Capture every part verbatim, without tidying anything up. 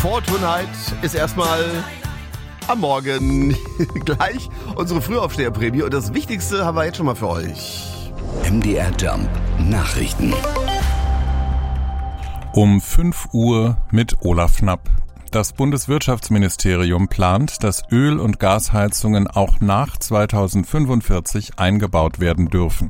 Tonight ist erstmal am Morgen gleich unsere Frühaufsteherprämie und das Wichtigste haben wir jetzt schon mal für euch. M D R Jump Nachrichten. Um fünf Uhr mit Olaf Knapp. Das Bundeswirtschaftsministerium plant, dass Öl- und Gasheizungen auch nach zweitausendfünfundvierzig eingebaut werden dürfen.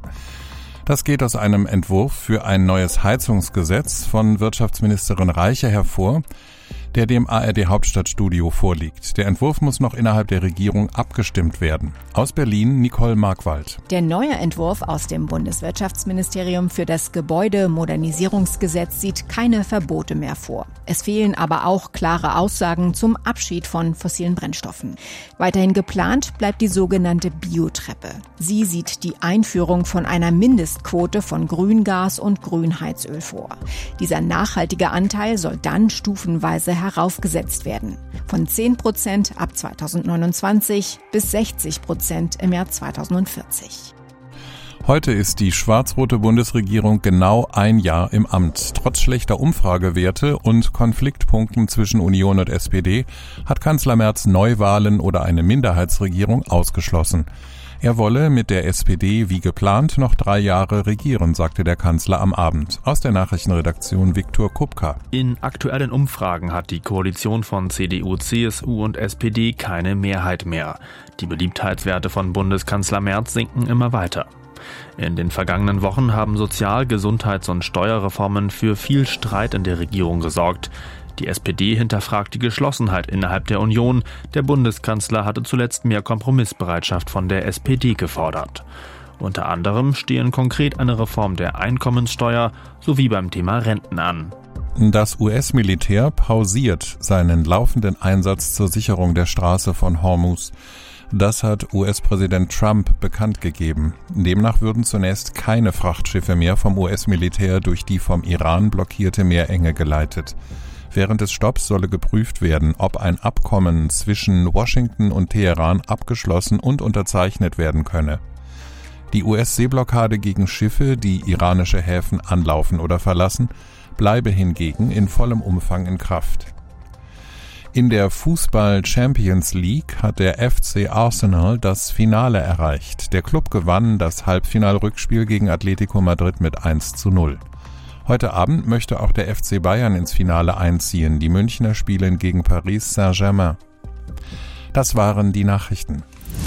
Das geht aus einem Entwurf für ein neues Heizungsgesetz von Wirtschaftsministerin Reiche hervor, der dem A R D Hauptstadtstudio vorliegt. Der Entwurf muss noch innerhalb der Regierung abgestimmt werden. Aus Berlin Nicole Markwald. Der neue Entwurf aus dem Bundeswirtschaftsministerium für das Gebäudemodernisierungsgesetz sieht keine Verbote mehr vor. Es fehlen aber auch klare Aussagen zum Abschied von fossilen Brennstoffen. Weiterhin geplant bleibt die sogenannte Biotreppe. Sie sieht die Einführung von einer Mindestquote von Grüngas und Grünheizöl vor. Dieser nachhaltige Anteil soll dann stufenweise heraufgesetzt werden. Von zehn Prozent ab zweitausendneunundzwanzig bis sechzig Prozent im Jahr zweitausendvierzig. Heute ist die schwarz-rote Bundesregierung genau ein Jahr im Amt. Trotz schlechter Umfragewerte und Konfliktpunkten zwischen Union und S P D hat Kanzler Merz Neuwahlen oder eine Minderheitsregierung ausgeschlossen. Er wolle mit der S P D wie geplant noch drei Jahre regieren, sagte der Kanzler am Abend. Aus der Nachrichtenredaktion Viktor Kupka. In aktuellen Umfragen hat die Koalition von C D U, C S U und S P D keine Mehrheit mehr. Die Beliebtheitswerte von Bundeskanzler Merz sinken immer weiter. In den vergangenen Wochen haben Sozial-, Gesundheits- und Steuerreformen für viel Streit in der Regierung gesorgt. Die S P D hinterfragt die Geschlossenheit innerhalb der Union. Der Bundeskanzler hatte zuletzt mehr Kompromissbereitschaft von der S P D gefordert. Unter anderem stehen konkret eine Reform der Einkommenssteuer sowie beim Thema Renten an. Das U S-Militär pausiert seinen laufenden Einsatz zur Sicherung der Straße von Hormuz. Das hat U S-Präsident Trump bekannt gegeben. Demnach würden zunächst keine Frachtschiffe mehr vom U S-Militär durch die vom Iran blockierte Meerenge geleitet. Während des Stopps solle geprüft werden, ob ein Abkommen zwischen Washington und Teheran abgeschlossen und unterzeichnet werden könne. Die U S-Seeblockade gegen Schiffe, die iranische Häfen anlaufen oder verlassen, bleibe hingegen in vollem Umfang in Kraft. In der Fußball-Champions League hat der F C Arsenal das Finale erreicht. Der Klub gewann das Halbfinalrückspiel gegen Atletico Madrid mit eins zu null. Heute Abend möchte auch der F C Bayern ins Finale einziehen. Die Münchner spielen gegen Paris Saint-Germain. Das waren die Nachrichten.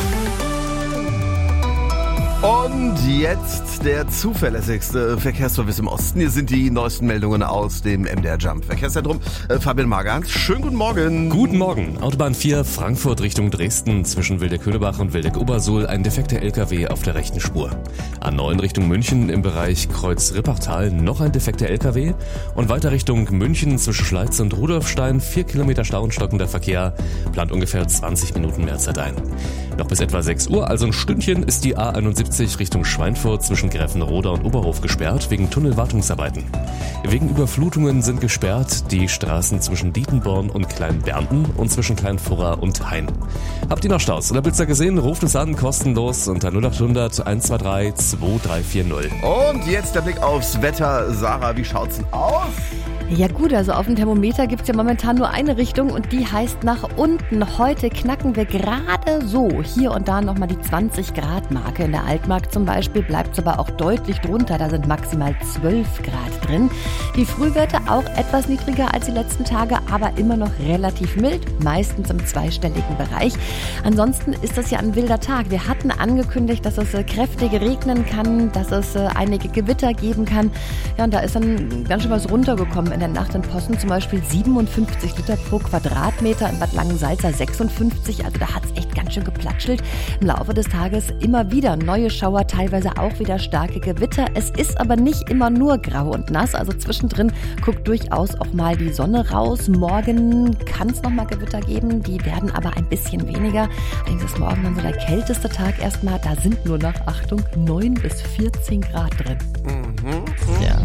Und jetzt der zuverlässigste Verkehrsservice im Osten. Hier sind die neuesten Meldungen aus dem M D R Jump Verkehrszentrum. Äh, Fabian Magans, schönen guten Morgen. Guten Morgen. Autobahn vier, Frankfurt Richtung Dresden. Zwischen Wildeck-Köhlebach und Wildeck-Obersuhl ein defekter L K W auf der rechten Spur. A neun Richtung München im Bereich Kreuz-Rippachtal noch ein defekter L K W. Und weiter Richtung München zwischen Schleiz und Rudolfstein. Vier Kilometer Stau und stockender Verkehr. Plant ungefähr zwanzig Minuten mehr Zeit ein. Noch bis etwa sechs Uhr, also ein Stündchen, ist die A einundsiebzig Richtung Schweinfurt zwischen Gräfenroda und Oberhof gesperrt wegen Tunnelwartungsarbeiten. Wegen Überflutungen sind gesperrt die Straßen zwischen Dietenborn und Kleinbernten und zwischen Kleinfurra und Hain. Habt ihr noch Staus oder Blitzer gesehen? Ruft es an, kostenlos unter null achthundert eins zwei drei zwei drei vier null. Und jetzt der Blick aufs Wetter. Sarah, wie schaut's denn aus? Ja gut, also auf dem Thermometer gibt's ja momentan nur eine Richtung und die heißt nach unten. Heute knacken wir gerade so hier und da nochmal die zwanzig Grad Marke. In der Altmark zum Beispiel bleibt es aber auch deutlich drunter, da sind maximal zwölf Grad drin. Die Frühwerte auch etwas niedriger als die letzten Tage, aber immer noch relativ mild, meistens im zweistelligen Bereich. Ansonsten ist das ja ein wilder Tag. Wir hatten angekündigt, dass es kräftig regnen kann, dass es einige Gewitter geben kann. Ja, und da ist dann ganz schön was runtergekommen. In der Nacht in Possen zum Beispiel siebenundfünfzig Liter pro Quadratmeter, in Bad Langensalza sechsundfünfzig, also da hat es echt ganz schön geplatschelt. Im Laufe des Tages immer wieder neue Schauer, teilweise auch wieder starke Gewitter. Es ist aber nicht immer nur grau und nass, also zwischendrin guckt durchaus auch mal die Sonne raus. Morgen kann es nochmal Gewitter geben, die werden aber ein bisschen weniger. Allerdings ist morgen dann so der kälteste Tag erstmal, da sind nur noch, Achtung, neun bis vierzehn Grad drin. Mhm. Ja.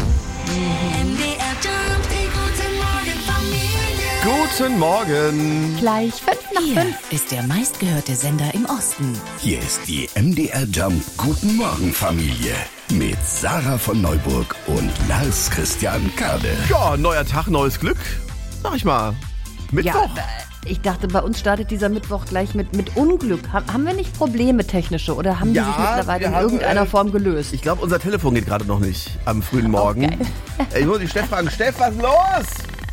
M D R Jump, die guten Morgen Familie. Guten Morgen. Gleich fünf nach Hier fünf. ist der meistgehörte Sender im Osten. Hier ist die M D R Jump Guten Morgen Familie mit Sarah von Neuburg und Lars Christian Kade. Ja, neuer Tag, neues Glück. Sag ich mal. Mittwoch? Ja, ich dachte, bei uns startet dieser Mittwoch gleich mit, mit Unglück. Ha- haben wir nicht Probleme technische oder haben Ja, die sich mittlerweile wir in haben, irgendeiner äh, Form gelöst? Ich glaube, unser Telefon geht gerade noch nicht am frühen Morgen. geil. Ich muss die Steff fragen. Steff, was ist los?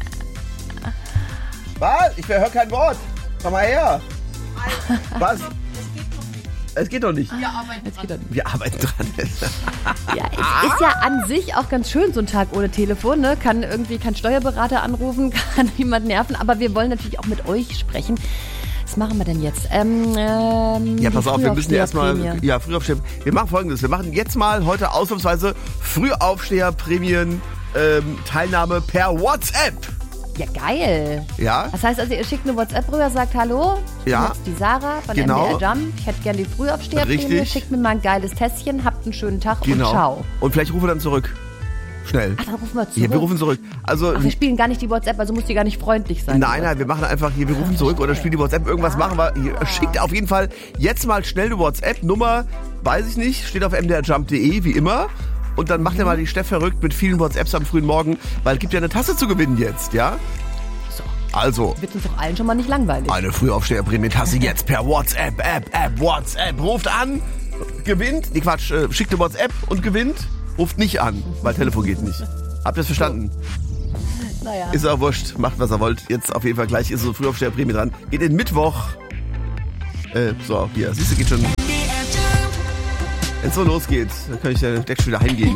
Was? Ich höre kein Wort. Komm mal her. Was? Es geht doch nicht. Jetzt geht er nicht. Wir arbeiten dran. Ja, es ist ja an sich auch ganz schön, so ein Tag ohne Telefon. Ne? Kann irgendwie kein Steuerberater anrufen, kann niemand nerven. Aber wir wollen natürlich auch mit euch sprechen. Was machen wir denn jetzt? Ähm, ähm, Ja, pass die auf, wir müssen erstmal. Frühaufsteherprämie. Ja, Frühaufsteher. Wir machen Folgendes. Wir machen jetzt mal heute ausnahmsweise Frühaufsteherprämien ähm, Teilnahme per WhatsApp. Ja, geil. Ja? Das heißt also, ihr schickt eine WhatsApp rüber, sagt Hallo, Ja. ich bin die Sarah von Genau. M D R Jump. Ich hätte gerne die Frühaufsteherprämie. Richtig. Schickt mir mal ein geiles Tässchen, habt einen schönen Tag Genau. und ciao. Und vielleicht rufen wir dann zurück. Schnell. Ach, dann rufen wir zurück. Ja, wir rufen zurück. Also, Ach, wir spielen gar nicht die WhatsApp, also muss die gar nicht freundlich sein. nein, nein, wir machen einfach hier, wir rufen zurück oder spielen die WhatsApp, irgendwas machen wir. Hier, schickt auf jeden Fall jetzt mal schnell eine WhatsApp-Nummer, weiß ich nicht, steht auf m d r jump punkt d e, wie immer. Und dann macht ihr mal die Steff verrückt mit vielen WhatsApps am frühen Morgen, weil es gibt ja eine Tasse zu gewinnen jetzt, ja? So. Also, Wird uns doch allen schon mal nicht langweilig. eine Frühaufsteherprämie-Tasse jetzt per WhatsApp, App, App, WhatsApp. Ruft an, gewinnt, nee Quatsch, äh, schickt eine WhatsApp und gewinnt, ruft nicht an, weil Telefon geht nicht. Habt ihr es verstanden? Naja. Ist auch wurscht, macht was ihr wollt. Jetzt auf jeden Fall gleich ist so Frühaufsteherprämie dran. Geht in Mittwoch. Äh, so, hier, siehst du, geht schon. M D R Jump. Wenn es so losgeht, dann kann ich ja direkt schon wieder heimgehen.